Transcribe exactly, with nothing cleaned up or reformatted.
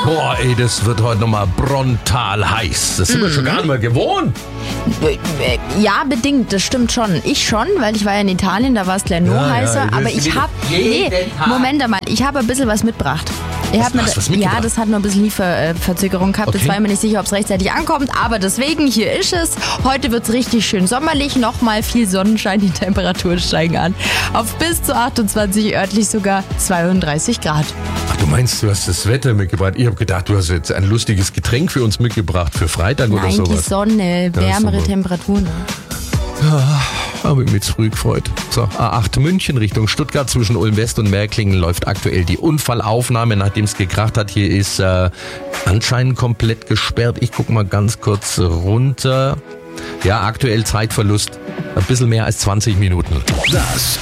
Boah, ey, das wird heute nochmal brutal heiß. Das sind mhm. wir schon gar nicht mehr gewohnt. Ja, bedingt, das stimmt schon. Ich schon, weil ich war ja in Italien, da war es gleich nur ja, heißer. Ja, aber ich habe, nee, Moment einmal, ich habe ein bisschen was mitgebracht. Ich was, mir, was ja, das hat nur ein bisschen Lieferverzögerung gehabt. Okay. Jetzt war ich mir nicht sicher, ob es rechtzeitig ankommt. Aber deswegen, hier ist es. Heute wird es richtig schön sommerlich. Nochmal viel Sonnenschein, die Temperaturen steigen an. Auf bis zu achtundzwanzig, örtlich sogar zweiunddreißig Grad. Ach, du meinst, du hast das Wetter mitgebracht. Ich habe gedacht, du hast jetzt ein lustiges Getränk für uns mitgebracht für Freitag Nein, oder sowas. Die Sonne, wärmere ja, Temperaturen. Ja, habe ich mich früh gefreut. So, A acht München Richtung Stuttgart zwischen Ulm West und Merklingen läuft aktuell die Unfallaufnahme, nachdem es gekracht hat. Hier ist äh, anscheinend komplett gesperrt. Ich gucke mal ganz kurz runter. Ja, aktuell Zeitverlust. Ein bisschen mehr als zwanzig Minuten. Das